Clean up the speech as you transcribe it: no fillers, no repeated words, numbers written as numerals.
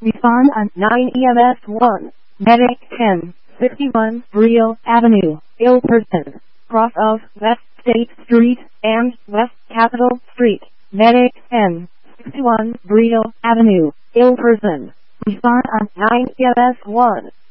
Respond on 9 EMS 1. Medic 10, 51 Brio Avenue, ill person. Cross of West State Street and West Capitol Street. Medic 10, 61 Brio Avenue, ill person. Respond on 9 EMS 1.